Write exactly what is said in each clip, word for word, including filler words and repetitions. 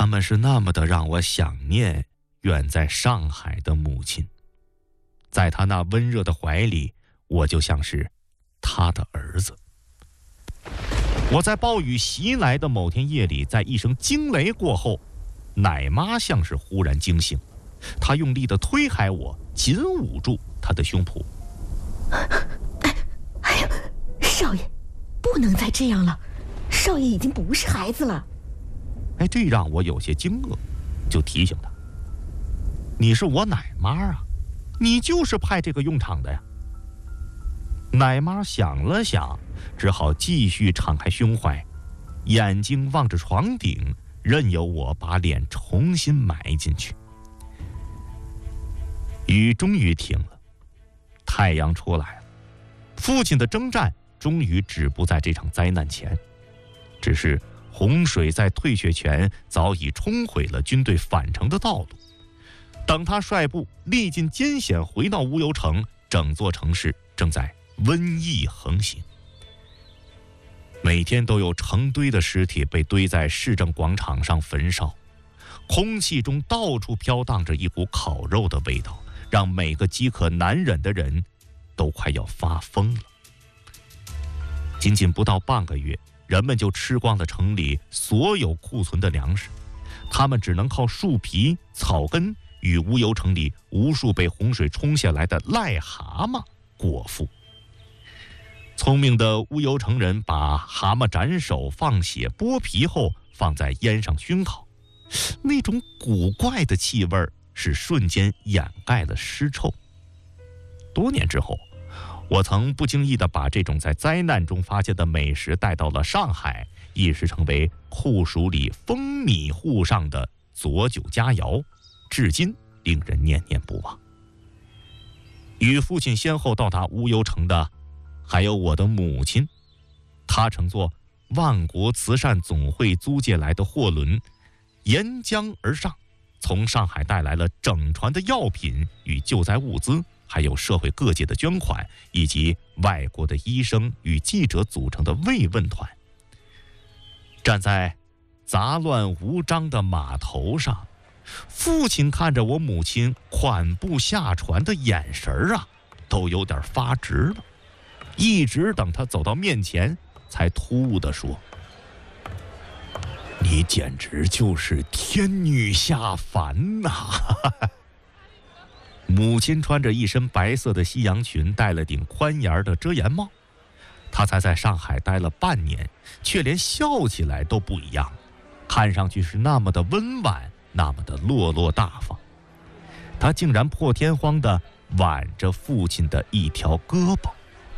他们是那么的让我想念远在上海的母亲。在他那温热的怀里，我就像是他的儿子。我在暴雨袭来的某天夜里，在一声惊雷过后，奶妈像是忽然惊醒了，她用力地推开我，紧捂住她的胸脯。 哎呀，少爷，不能再这样了，少爷已经不是孩子了。 哎，这让我有些惊愕，就提醒他：“你是我奶妈啊，你就是派这个用场的呀。”奶妈想了想，只好继续敞开胸怀，眼睛望着床顶，任由我把脸重新埋进去。雨终于停了，太阳出来了，父亲的征战终于止步在这场灾难前。只是洪水在退却前早已冲毁了军队返程的道路。等他率部历尽艰险回到乌尤城，整座城市正在瘟疫横行，每天都有成堆的尸体被堆在市政广场上焚烧，空气中到处飘荡着一股烤肉的味道，让每个饥渴难忍的人都快要发疯了。仅仅不到半个月，人们就吃光了城里所有库存的粮食，他们只能靠树皮、草根与乌尤城里无数被洪水冲下来的癞蛤蟆果腹。聪明的乌尤城人把蛤蟆斩首放血剥皮后放在烟上熏烤，那种古怪的气味是瞬间掩盖了尸臭。多年之后，我曾不经意地把这种在灾难中发现的美食带到了上海，一时成为酷暑里风靡沪上的佐酒佳肴，至今令人念念不忘。与父亲先后到达乌尤城的还有我的母亲，她乘坐万国慈善总会租借来的货轮沿江而上，从上海带来了整船的药品与救灾物资，还有社会各界的捐款，以及外国的医生与记者组成的慰问团。站在杂乱无章的码头上，父亲看着我母亲款步下船的眼神啊，都有点发直了。一直等他走到面前，才突兀地说：“你简直就是天女下凡呐！”母亲穿着一身白色的西洋裙，戴了顶宽檐的遮檐帽。她才在上海待了半年，却连笑起来都不一样，看上去是那么的温婉，那么的落落大方。她竟然破天荒地挽着父亲的一条胳膊。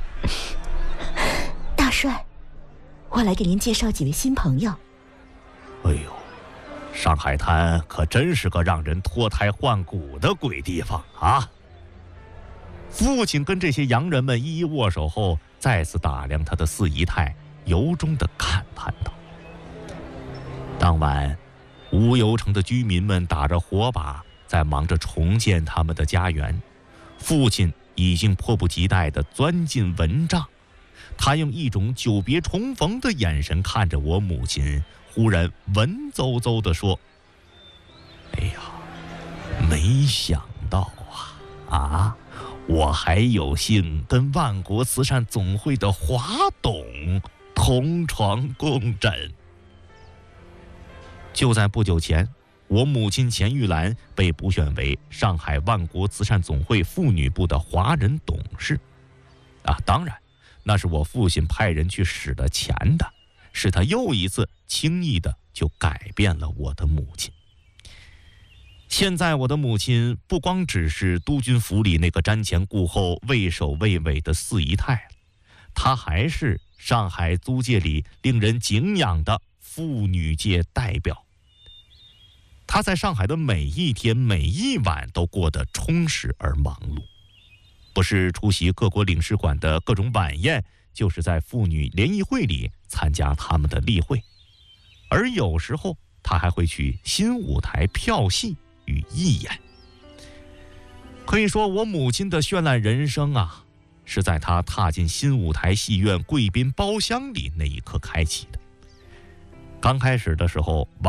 大帅，我来给您介绍几位新朋友。 哎呦，上海滩可真是个让人脱胎换骨的鬼地方啊！父亲跟这些洋人们一一握手后，再次打量他的四姨太，由衷地感叹道：“当晚，乌尤城的居民们打着火把，在忙着重建他们的家园。父亲已经迫不及待地钻进蚊帐，他用一种久别重逢的眼神看着我母亲，忽然文绉绉地说：“哎呀，没想到啊啊！我还有幸跟万国慈善总会的华董同床共枕。”就在不久前，我母亲钱玉兰被补选为上海万国慈善总会妇女部的华人董事。啊，当然，那是我父亲派人去使了钱的，使他又一次轻易的就改变了我的母亲。现在我的母亲不光只是督军府里那个瞻前顾后、畏首畏尾的四姨太了，她还是上海租界里令人敬仰的妇女界代表。她在上海的每一天每一晚都过得充实而忙碌，不是出席各国领事馆的各种晚宴，就是在妇女联谊会里参加他们的例会，而有时候她还会去新舞台票戏与义演。可以说，我母亲的绚烂人生啊，是在她踏进新舞台戏院贵宾包厢里那一刻开启的。刚开始的时候